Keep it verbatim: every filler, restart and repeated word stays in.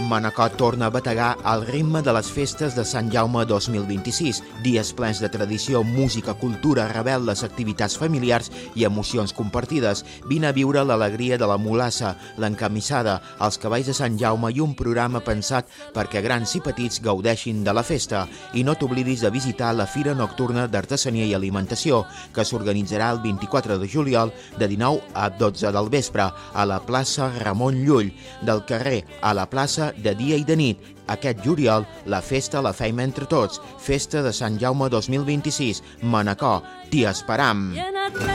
Manacor torna a bategar al ritme de les festes de Sant Jaume dos mil vint-i-sis, dies plens de tradició, música, cultura, rebel·les, activitats familiars i emocions compartides. Vine a viure l'alegria de la mulassa, l'encamissada, els cavalls de Sant Jaume i un programa pensat perquè grans i petits gaudeixin de la festa. I no t'oblidis de visitar la Fira Nocturna d'Artesania i Alimentació, que s'organitzarà el vint-i-quatre de juliol de dinou a dotze del vespre a la plaça Ramon Llull, del carrer a la plaça de dia i de nit. Aquest juliol, la festa la fem entre tots. Festa de Sant Jaume dos mil vint-i-sis. Manacor, t'hi esperam!